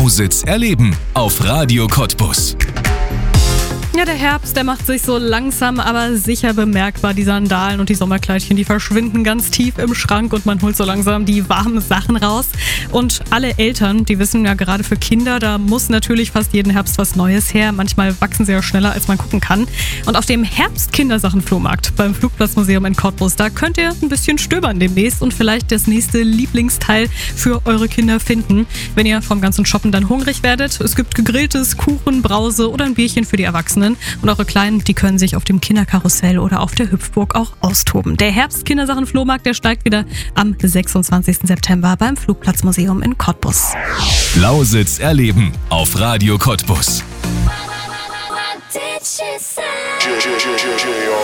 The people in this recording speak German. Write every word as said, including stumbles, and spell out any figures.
Lausitz erleben auf Radio Cottbus. Ja, der Herbst, der macht sich so langsam, aber sicher bemerkbar. Die Sandalen und die Sommerkleidchen, die verschwinden ganz tief im Schrank und man holt so langsam die warmen Sachen raus. Und alle Eltern, die wissen ja, gerade für Kinder, da muss natürlich fast jeden Herbst was Neues her. Manchmal wachsen sie ja schneller, als man gucken kann. Und auf dem Herbst-Kindersachen-Flohmarkt beim Flugplatzmuseum in Cottbus, da könnt ihr ein bisschen stöbern demnächst und vielleicht das nächste Lieblingsteil für eure Kinder finden, wenn ihr vom ganzen Shoppen dann hungrig werdet. Es gibt gegrilltes, Kuchen, Brause oder ein Bierchen für die Erwachsenen. Und eure Kleinen, die können sich auf dem Kinderkarussell oder auf der Hüpfburg auch austoben. Der Herbst-Kindersachen-Flohmarkt, der steigt wieder am sechsundzwanzigsten September beim Flugplatzmuseum in Cottbus. Lausitz erleben auf Radio Cottbus.